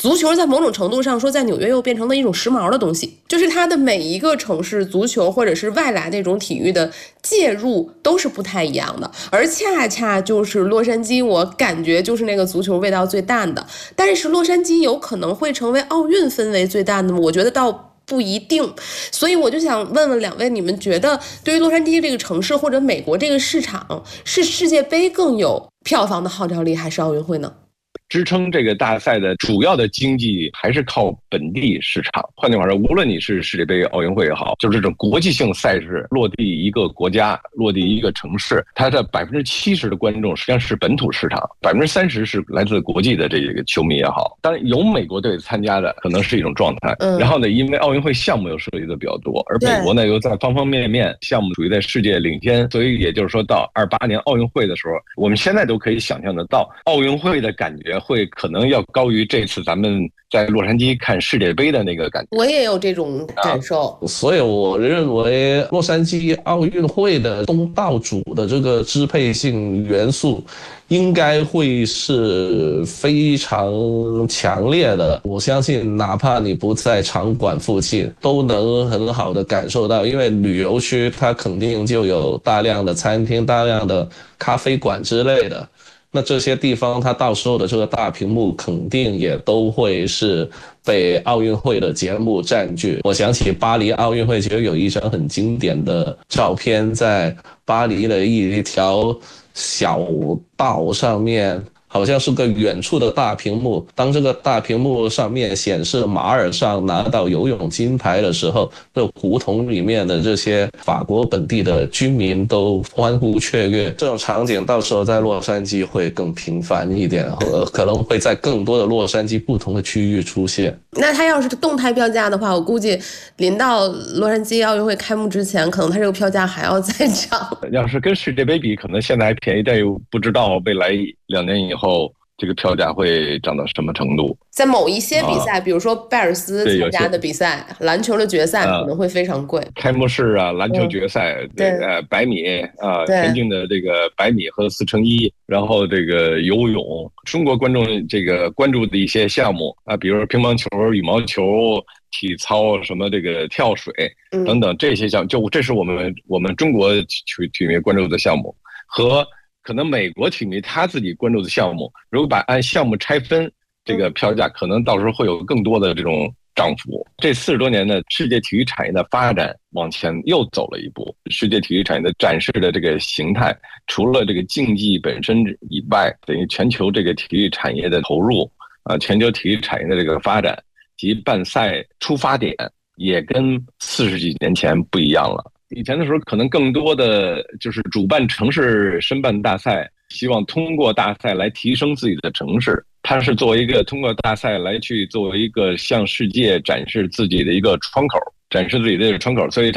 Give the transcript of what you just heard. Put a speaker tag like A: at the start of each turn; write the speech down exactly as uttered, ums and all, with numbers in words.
A: 足球在某种程度上说，在纽约又变成了一种时髦的东西，就是它的每一个城市足球或者是外来那种体育的介入都是不太一样的，而恰恰就是洛杉矶，我感觉就是那个足球味道最淡的。但是洛杉矶有可能会成为奥运氛围最淡的吗？我觉得倒不一定。所以我就想问问两位，你们觉得对于洛杉矶这个城市或者美国这个市场，是世界杯更有票房的号召力，还是奥运会呢？
B: 支撑这个大赛的主要的经济还是靠本地市场。换句话说，无论你是世界杯、奥运会也好，就是这种国际性赛事落地一个国家、落地一个城市，它的百分之七十的观众实际上是本土市场，百分之三十是来自国际的这个球迷也好。当然有美国队参加的可能是一种状态。嗯、然后呢，因为奥运会项目又涉及的比较多，而美国呢又在方方面面项目处于在世界领先，所以也就是说到二八年奥运会的时候，我们现在都可以想象得到，奥运会的感觉会可能要高于这次咱们在洛杉矶看世界杯的那个感觉。
A: 我也有这种感受、
C: 啊、所以我认为洛杉矶奥运会的东道主的这个支配性元素应该会是非常强烈的。我相信哪怕你不在场馆附近都能很好的感受到，因为旅游区它肯定就有大量的餐厅、大量的咖啡馆之类的，那这些地方它到时候的这个大屏幕肯定也都会是被奥运会的节目占据。我想起巴黎奥运会其实有一张很经典的照片，在巴黎的一条小道上面，好像是个远处的大屏幕，当这个大屏幕上面显示马尔尚拿到游泳金牌的时候，这胡同里面的这些法国本地的居民都欢呼雀跃。这种场景到时候在洛杉矶会更频繁一点，可能会在更多的洛杉矶不同的区域出现。
A: 那他要是动态票价的话，我估计临到洛杉矶奥运会开幕之前，可能他这个票价还要再涨。
B: 要是跟世界杯比，可能现在还便宜，但又不知道未来两年以后这个票价会涨到什么程度。
A: 在某一些比赛、啊、比如说拜尔斯参加的比赛，篮球的决赛可能会非常贵、啊、
B: 开幕式啊，篮球决赛、嗯、对呃百米啊，田径的这个百米和四乘一，然后这个游泳，中国观众这个关注的一些项目啊，比如乒乓球、羽毛球、体操，什么这个跳水等等这些项目，就这是我们我们中国体体育关注的项目，和可能美国体育他自己关注的项目，如果把按项目拆分，这个票价可能到时候会有更多的这种涨幅。这四十多年的世界体育产业的发展往前又走了一步，世界体育产业的展示的这个形态，除了这个竞技本身以外，等于全球这个体育产业的投入啊，全球体育产业的这个发展及办赛出发点也跟四十几年前不一样了。以前的时候可能更多的就是主办城市申办大赛，希望通过大赛来提升自己的城市，它是作为一个通过大赛来去作为一个向世界展示自己的一个窗口，展示自己的窗口，所以